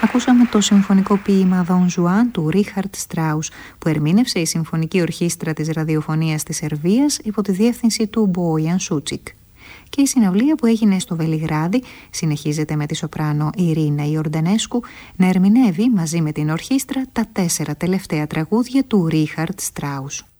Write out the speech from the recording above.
Ακούσαμε το συμφωνικό ποίημα Don Juan του Ρίχαρτ Στράους, που ερμήνευσε η Συμφωνική Ορχήστρα της Ραδιοφωνίας της Σερβίας υπό τη διεύθυνση του Μπόιαν Σούτσικ. Και η συναυλία που έγινε στο Βελιγράδι συνεχίζεται με τη σοπράνο Ειρίνα Ιορντανέσκου να ερμηνεύει μαζί με την ορχήστρα τα 4 τελευταία τραγούδια του Ρίχαρτ Στράους.